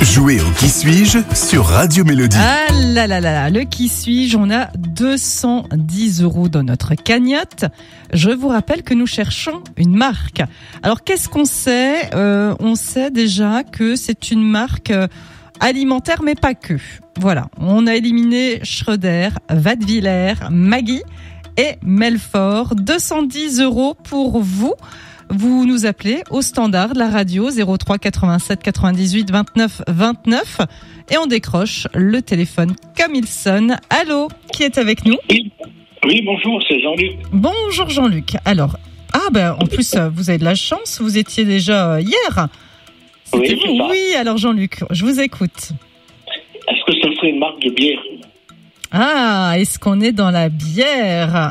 Jouez au Qui suis-je sur Radio Mélodie. Ah là là là là, le Qui suis-je, on a 210 € dans notre cagnotte. Je vous rappelle que nous cherchons une marque. Alors qu'est-ce qu'on sait ? On sait déjà que c'est une marque alimentaire, mais pas que. Voilà, on a éliminé Schröder, Wattwiller, Maggi et Melfort. 210 € pour vous. Vous nous appelez au standard de la radio 03 87 98 29 29 et on décroche le téléphone comme il sonne. Allô, qui est avec nous ? Oui, bonjour, c'est Jean-Luc. Bonjour Jean-Luc. Alors, en plus vous avez de la chance, vous étiez déjà hier. C'était Oui, vous. c'est ça. Oui, alors Jean-Luc, je vous écoute. Est-ce que ça serait une marque de bière? Ah, est-ce qu'on est dans la bière ?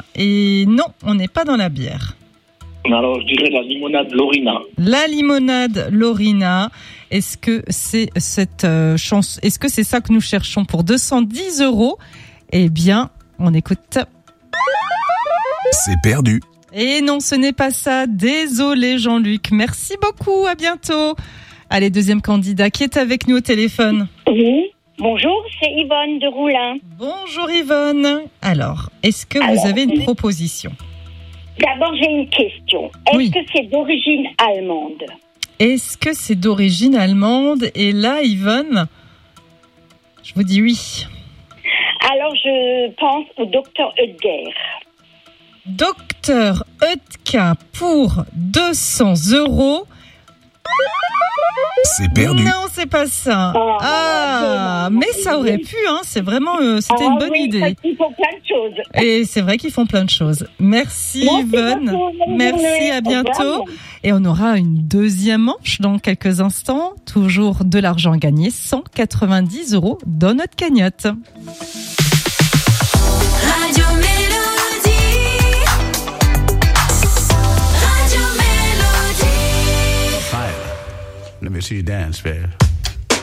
Et non, on n'est pas dans la bière. Alors, je dirais la limonade Lorina. La limonade Lorina. Est-ce que c'est cette chance ? Est-ce que c'est ça que nous cherchons pour 210 €? Eh bien, on écoute. C'est perdu. Et non, ce n'est pas ça. Désolé Jean-Luc. Merci beaucoup. À bientôt. Allez, deuxième candidat qui est avec nous au téléphone. Oui, bonjour, c'est Yvonne de Roulin. Bonjour Yvonne. Alors, est-ce que vous avez une proposition ? D'abord, j'ai une question. Est-ce Oui. que c'est d'origine allemande? Est-ce que c'est d'origine allemande ? Et là, Yvonne, je vous dis oui. Alors, je pense au docteur Oetker. Docteur Oetker pour 200 €. C'est perdu. Non, c'est pas ça. Mais ça aurait pu, hein. C'est vraiment, c'était une bonne idée. Parce qu'ils font plein de choses. Et c'est vrai qu'ils font plein de choses. Merci Yvonne. beaucoup, bonne Merci, journée. à Au bientôt. revoir. Et on aura une deuxième manche dans quelques instants. Toujours de l'argent gagné, 190 € dans notre cagnotte. Radio Mélodie. Radio Mélodie. Fire. Let me see you dance, man.